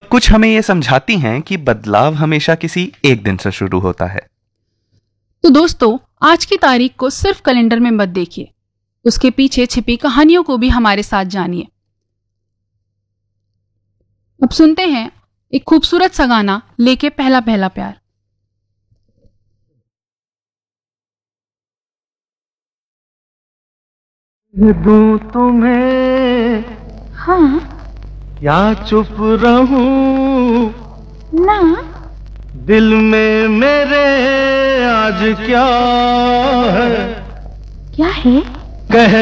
कुछ हमें ये समझाती हैं कि बदलाव हमेशा किसी एक दिन से शुरू होता है। तो दोस्तों, आज की तारीख को सिर्फ कैलेंडर में मत देखिए, उसके पीछे छिपी कहानियों को भी हमारे साथ जानिए। अब सुनते हैं एक खूबसूरत सा गाना, लेके पहला पहला प्यार। दूं तुम्हें हाँ या चुप रहूं ना, दिल में मेरे आज क्या है क्या है? कह